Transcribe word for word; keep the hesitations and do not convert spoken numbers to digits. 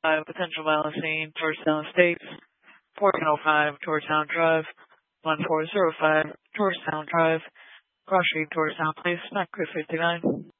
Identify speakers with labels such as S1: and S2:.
S1: five, potential violence scene, Georgetown Estates, fourteen oh five, Georgetown Drive, one four zero five, Georgetown Drive, Cross Street, Georgetown Place, Knocker fifty-nine.